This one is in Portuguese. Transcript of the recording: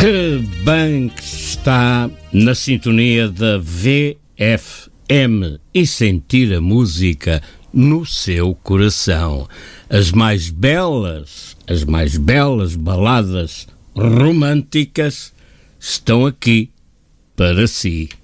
Que bem que está na sintonia da VFM e sentir a música no seu coração. As mais belas baladas românticas estão aqui para si.